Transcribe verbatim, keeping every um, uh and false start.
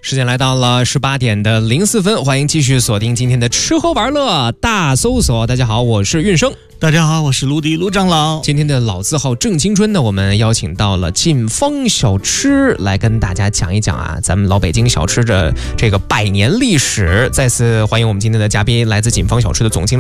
时间来到了十八点的零四分，欢迎继续锁定今天的吃喝玩乐大搜索。大家好，我是运生。 大家好，我是卢迪卢长老。 今天的老字号正青春呢，我们邀请到了锦芳小吃来跟大家讲一讲啊，咱们老北京小吃的这个百年历史。再次欢迎我们今天的嘉宾，来自锦芳小吃的总经理